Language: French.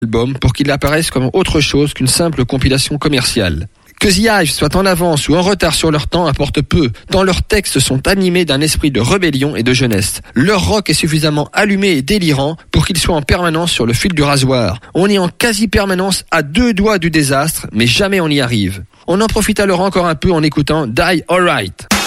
album pour qu'il apparaisse comme autre chose qu'une simple compilation commerciale. Que The Hives soient en avance ou en retard sur leur temps importe peu, tant leurs textes sont animés d'un esprit de rébellion et de jeunesse. Leur rock est suffisamment allumé et délirant pour qu'il soit en permanence sur le fil du rasoir. On est en quasi-permanence à 2 doigts du désastre, mais jamais on y arrive. On en profite alors encore un peu en écoutant Die Alright.